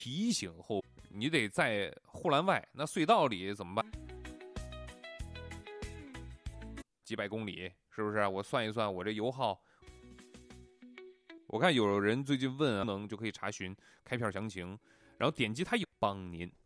提醒后，你得在护栏外，那隧道里怎么办？几百公里，是不是？我算一算，我这油耗。我看有人最近问，能就可以查询开票详情，然后点击它有帮您。